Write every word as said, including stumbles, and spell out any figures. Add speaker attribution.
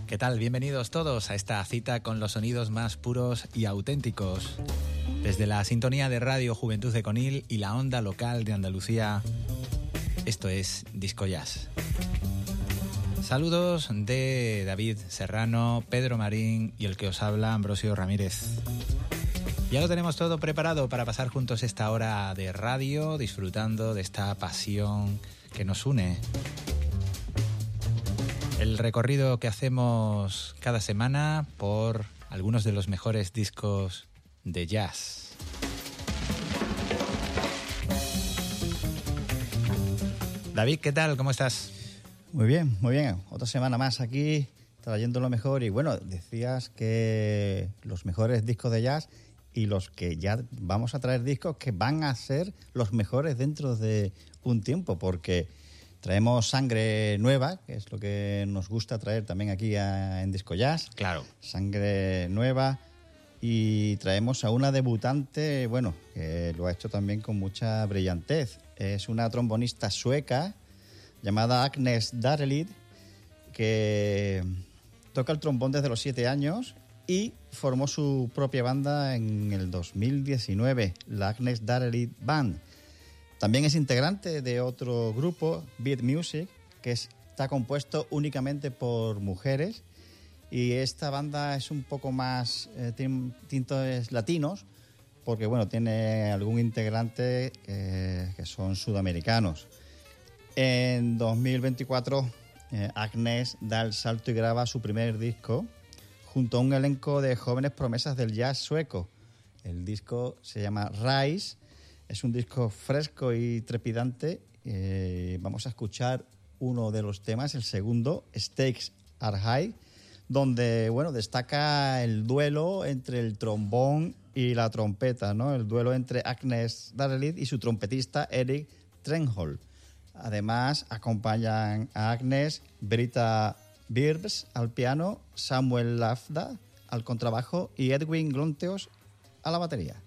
Speaker 1: ¿Qué tal? Bienvenidos todos a esta cita con los sonidos más puros y auténticos. Desde la sintonía de Radio Juventud de Conil y la onda local de Andalucía, esto es Disco Jazz. Saludos de David Serrano, Pedro Marín y el que os habla, Ambrosio Ramírez. Ya lo tenemos todo preparado para pasar juntos esta hora de radio, disfrutando de esta pasión que nos une. El recorrido que hacemos cada semana por algunos de los mejores discos de jazz. David, ¿qué tal? ¿Cómo estás?
Speaker 2: Muy bien, muy bien. Otra semana más aquí, trayendo lo mejor. Y bueno, decías que los mejores discos de jazz y los que ya vamos a traer discos que van a ser los mejores dentro de un tiempo, porque traemos sangre nueva, que es lo que nos gusta traer también aquí a, en Disco Jazz.
Speaker 1: Claro.
Speaker 2: Sangre nueva. Y traemos a una debutante, bueno, que lo ha hecho también con mucha brillantez. Es una trombonista sueca llamada Agnes Darelid, que toca el trombón desde los siete años y formó su propia banda en el dos mil diecinueve, la Agnes Darelid Band. También es integrante de otro grupo, Beat Music, que está compuesto únicamente por mujeres. Y esta banda es un poco más eh, tintos latinos, porque bueno, tiene algún integrante eh, que son sudamericanos. En dos mil veinticuatro, eh, Agnes da el salto y graba su primer disco junto a un elenco de jóvenes promesas del jazz sueco. El disco se llama Rise. Es un disco fresco y trepidante. Eh, vamos a escuchar uno de los temas, el segundo, Stakes Are High, donde bueno, destaca el duelo entre el trombón y la trompeta, ¿no? El duelo entre Agnes Darelid y su trompetista Eric Trenholm. Además, acompañan a Agnes Britta Birbs al piano, Samuel Lafda al contrabajo y Edwin Glonteos a la batería.